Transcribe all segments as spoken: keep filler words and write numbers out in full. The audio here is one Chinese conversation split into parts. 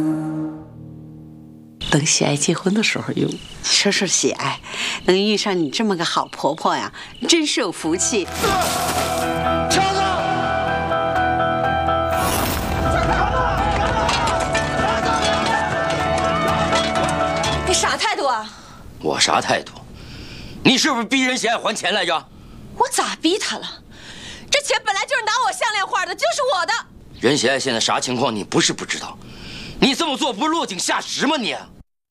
等喜爱结婚的时候用。 说说喜爱，能遇上你这么个好婆婆呀，真是有福气。 强子， 你啥态度啊？ 我啥态度？你是不是逼任喜爱还钱来着？ 我咋逼他了？这钱本来就是拿我项链换的，就是我的。 任喜爱现在啥情况？你不是不知道，你这么做不是落井下石吗？你。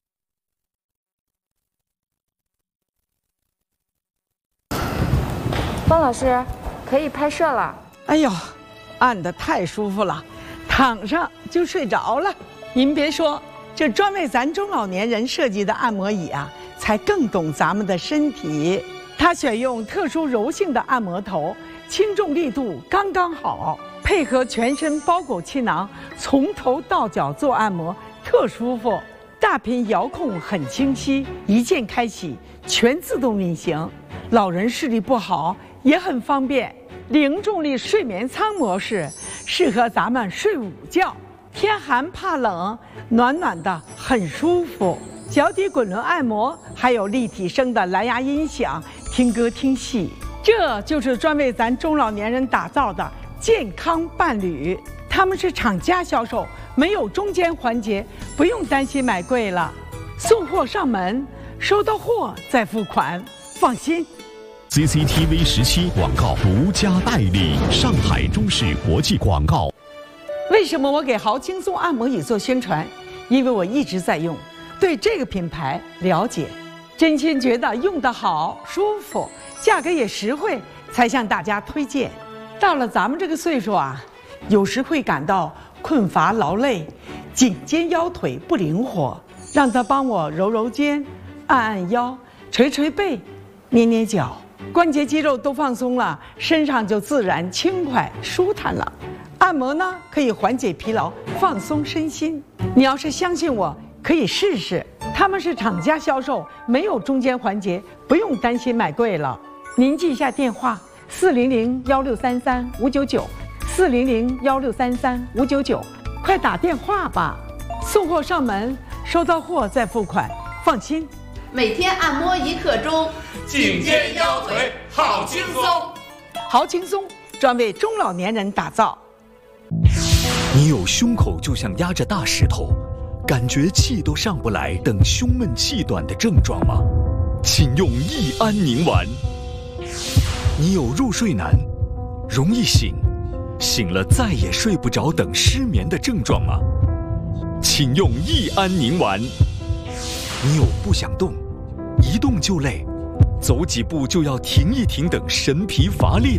方老师，可以拍摄了。 哎呦，按得太舒服了，躺上就睡着了。您别说，这专为咱中老年人设计的按摩椅啊，才更懂咱们的身体。它选用特殊柔性的按摩头，轻重力度刚刚好，配合全身包裹气囊，从头到脚做按摩，特舒服。大屏遥控很清晰，一键开启，全自动运行。老人视力不好也很方便。零重力睡眠舱模式适合咱们睡午觉，天寒怕冷，暖暖的很舒服。脚底滚轮按摩，还有立体声的蓝牙音响，听歌听戏。这就是专为咱中老年人打造的健康伴侣。他们是厂家销售，没有中间环节，不用担心买贵了。送货上门，收到货再付款，放心。 C C T V 十七广告独家代理，上海中视国际广告。 为什么我给豪轻松按摩椅做宣传？因为我一直在用，对这个品牌了解，真心觉得用得好、舒服，价格也实惠，才向大家推荐。到了咱们这个岁数啊，有时会感到困乏劳累，颈肩腰腿不灵活，让他帮我揉揉肩，按按腰，捶捶背，捏捏脚。关节肌肉都放松了，身上就自然轻快舒坦了。按摩呢，可以缓解疲劳，放松身心。你要是相信我，可以试试。他们是厂家销售，没有中间环节，不用担心买贵了。您记一下电话：四零零幺六三三五九九，四零零幺六三三五九九，快打电话吧。送货上门，收到货再付款，放心。 每天按摩一刻钟， 颈肩腰腿好轻松。 好轻松，专为中老年人打造。 你有胸口就像压着大石头，感觉气都上不来等胸闷气短的症状吗？请用益安宁丸。你有入睡难，容易醒，醒了再也睡不着等失眠的症状吗？请用益安宁丸。你有不想动，一动就累，走几步就要停一停等神疲乏力